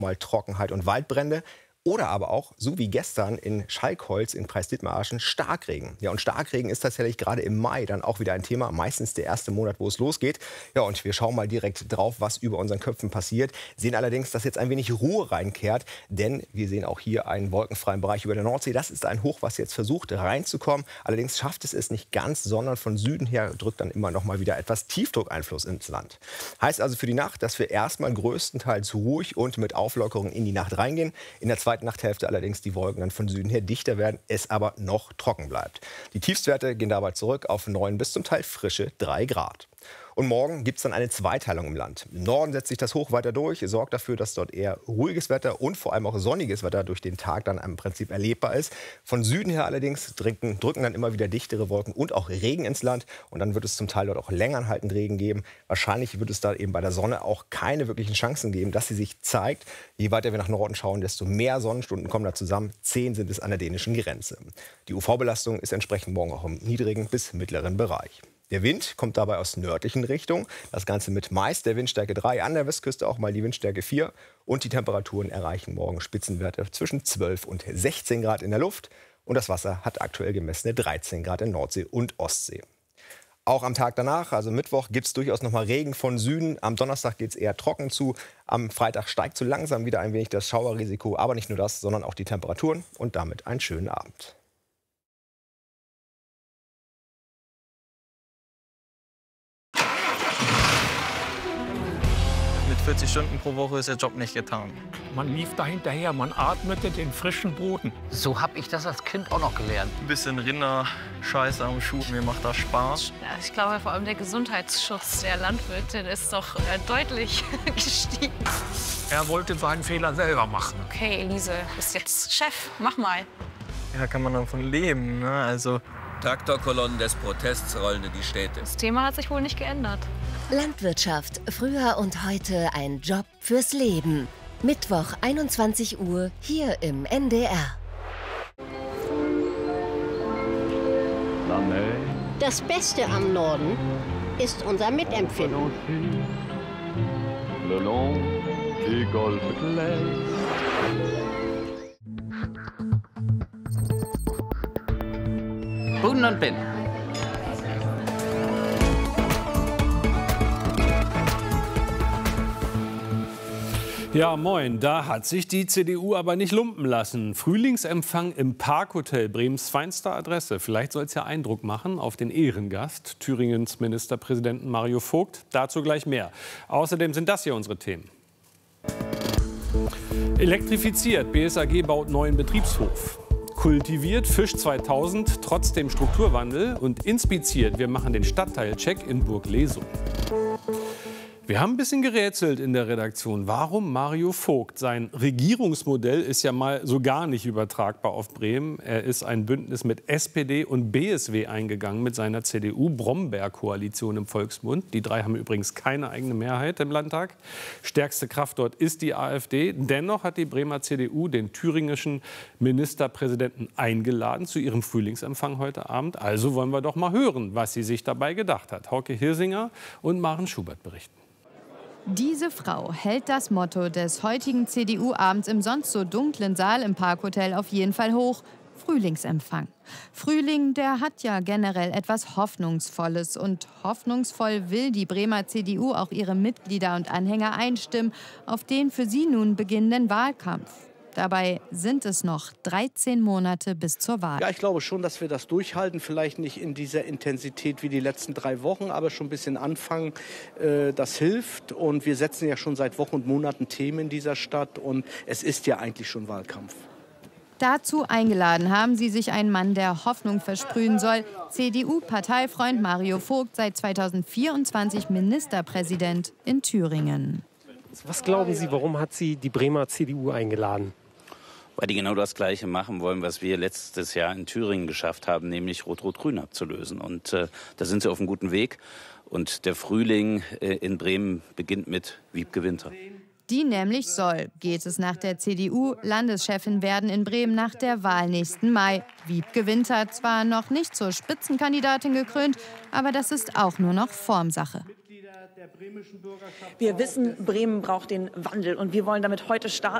mal Trockenheit und Waldbrände. Oder aber auch, so wie gestern in Schalkholz in Preis-Dithmarschen, Starkregen. Ja, und Starkregen ist tatsächlich gerade im Mai dann auch wieder ein Thema. Meistens der erste Monat, wo es losgeht. Ja, und wir schauen mal direkt drauf, was über unseren Köpfen passiert. Sehen allerdings, dass jetzt ein wenig Ruhe reinkehrt. Denn wir sehen auch hier einen wolkenfreien Bereich über der Nordsee. Das ist ein Hoch, was jetzt versucht reinzukommen. Allerdings schafft es nicht ganz, sondern von Süden her drückt dann immer noch mal wieder etwas Tiefdruckeinfluss ins Land. Heißt also für die Nacht, dass wir erstmal größtenteils ruhig und mit Auflockerung in die Nacht reingehen. In der zweiten Nachthälfte allerdings die Wolken dann von Süden her dichter werden, es aber noch trocken bleibt. Die Tiefstwerte gehen dabei zurück auf 9 bis zum Teil frische 3 Grad. Und morgen gibt es dann eine Zweiteilung im Land. Im Norden setzt sich das Hoch weiter durch, sorgt dafür, dass dort eher ruhiges Wetter und vor allem auch sonniges Wetter durch den Tag dann im Prinzip erlebbar ist. Von Süden her allerdings drücken dann immer wieder dichtere Wolken und auch Regen ins Land. Und dann wird es zum Teil dort auch länger anhaltend Regen geben. Wahrscheinlich wird es da eben bei der Sonne auch keine wirklichen Chancen geben, dass sie sich zeigt. Je weiter wir nach Norden schauen, desto mehr Sonnenstunden kommen da zusammen. 10 sind es an der dänischen Grenze. Die UV-Belastung ist entsprechend morgen auch im niedrigen bis mittleren Bereich. Der Wind kommt dabei aus nördlichen Richtungen. Das Ganze mit meist der Windstärke 3, an der Westküste auch mal die Windstärke 4. Und die Temperaturen erreichen morgen Spitzenwerte zwischen 12 und 16 Grad in der Luft. Und das Wasser hat aktuell gemessene 13 Grad in Nordsee und Ostsee. Auch am Tag danach, also Mittwoch, gibt es durchaus noch mal Regen von Süden. Am Donnerstag geht es eher trocken zu. Am Freitag steigt so langsam wieder ein wenig das Schauerrisiko. Aber nicht nur das, sondern auch die Temperaturen. Und damit einen schönen Abend. Mit 40 Stunden pro Woche ist der Job nicht getan. Man lief da hinterher, man atmete den frischen Boden. So habe ich das als Kind auch noch gelernt. Ein bisschen Rinderscheiße am Schuh, mir macht das Spaß. Ja, ich glaube, vor allem der Gesundheitsschutz der Landwirte ist doch deutlich gestiegen. Er wollte seinen Fehler selber machen. Okay, Elise, bist jetzt Chef, mach mal. Ja, kann man davon leben, ne? Also Traktorkolonnen des Protests rollen in die Städte. Das Thema hat sich wohl nicht geändert. Landwirtschaft, früher und heute ein Job fürs Leben. Mittwoch, 21 Uhr, hier im NDR. Das Beste am Norden ist unser Mitempfinden. Buden und Bin. Ja, moin. Da hat sich die CDU aber nicht lumpen lassen. Frühlingsempfang im Parkhotel, Bremens feinster Adresse. Vielleicht soll es ja Eindruck machen auf den Ehrengast, Thüringens Ministerpräsidenten Mario Vogt. Dazu gleich mehr. Außerdem sind das hier unsere Themen. Elektrifiziert, BSAG baut neuen Betriebshof. Kultiviert, Fisch 2000, trotzdem Strukturwandel. Und inspiziert, wir machen den Stadtteilcheck in Burg-Lesum. Wir haben ein bisschen gerätselt in der Redaktion. Warum Mario Vogt? Sein Regierungsmodell ist ja mal so gar nicht übertragbar auf Bremen. Er ist ein Bündnis mit SPD und BSW eingegangen mit seiner CDU-Bromberg-Koalition im Volksmund. Die drei haben übrigens keine eigene Mehrheit im Landtag. Stärkste Kraft dort ist die AfD. Dennoch hat die Bremer CDU den thüringischen Ministerpräsidenten eingeladen zu ihrem Frühlingsempfang heute Abend. Also wollen wir doch mal hören, was sie sich dabei gedacht hat. Hauke Hirsinger und Maren Schubert berichten. Diese Frau hält das Motto des heutigen CDU-Abends im sonst so dunklen Saal im Parkhotel auf jeden Fall hoch: Frühlingsempfang. Frühling, der hat ja generell etwas Hoffnungsvolles. Und hoffnungsvoll will die Bremer CDU auch ihre Mitglieder und Anhänger einstimmen auf den für sie nun beginnenden Wahlkampf. Dabei sind es noch 13 Monate bis zur Wahl. Ja, ich glaube schon, dass wir das durchhalten. Vielleicht nicht in dieser Intensität wie die letzten 3 Wochen, aber schon ein bisschen anfangen. Das hilft. Und wir setzen ja schon seit Wochen und Monaten Themen in dieser Stadt. Und es ist ja eigentlich schon Wahlkampf. Dazu eingeladen haben sie sich einen Mann, der Hoffnung versprühen soll. CDU-Parteifreund Mario Vogt, seit 2024 Ministerpräsident in Thüringen. Was glauben Sie, warum hat sie die Bremer CDU eingeladen? Weil die genau das Gleiche machen wollen, was wir letztes Jahr in Thüringen geschafft haben, nämlich Rot-Rot-Grün abzulösen. Und da sind sie auf einem guten Weg. Und der Frühling in Bremen beginnt mit Wiebke Winter. Die nämlich soll, geht es nach der CDU, Landeschefin werden in Bremen nach der Wahl nächsten Mai. Wiebke Winter zwar noch nicht zur Spitzenkandidatin gekrönt, aber das ist auch nur noch Formsache. Wir wissen, Bremen braucht den Wandel und wir wollen damit heute starten.